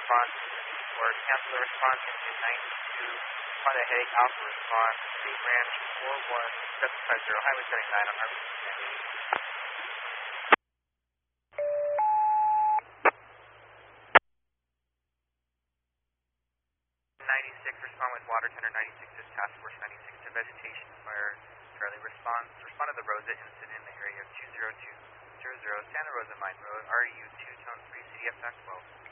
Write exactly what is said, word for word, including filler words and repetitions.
response, or cancel the response into ninety-two, find a headache, alpha response, State Ranch four one seven five zero, Highway seventy-nine on Harvey County. ninety-six, respond with water tender ninety-six, is Task Force ninety-six to vegetation fire. Charlie response, respond to the Rosa incident in the area of two zero two zero zero Santa Rosa Mine Road, R E U two, tone three, C D F back twelve.